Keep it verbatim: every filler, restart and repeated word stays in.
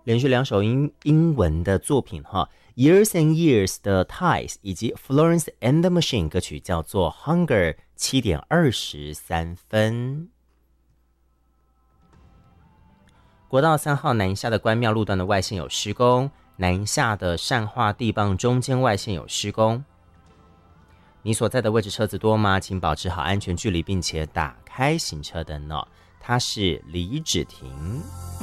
连续两首英英文的作品哈 ，Years and Years 的 Ties 以及 Florence and the Machine 歌曲叫做 Hunger， 七点二十三分。国道三号南下的关庙路段的外线有施工，南下的善化地磅中间外线有施工。你所在的位置车子多吗？请保持好安全距离，并且打开行车灯哦。它是李芷婷。